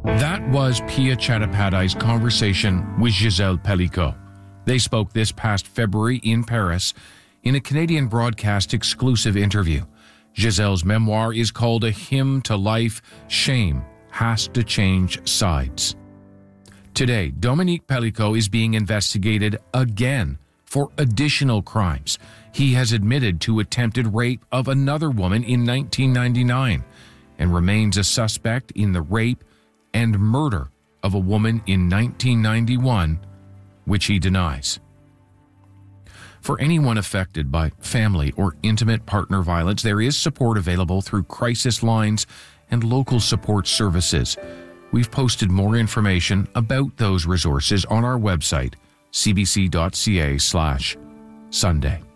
That was Pia Chattopadhyay's conversation with Gisèle Pelicot. They spoke this past February in Paris in a Canadian broadcast exclusive interview. Gisèle's memoir is called A Hymn to Life, Shame Has to Change Sides. Today, Dominique Pelicot is being investigated again for additional crimes. He has admitted to attempted rape of another woman in 1999 and remains a suspect in the rape and murder of a woman in 1991, which he denies. For anyone affected by family or intimate partner violence, there is support available through crisis lines and local support services. We've posted more information about those resources on our website, cbc.ca/Sunday.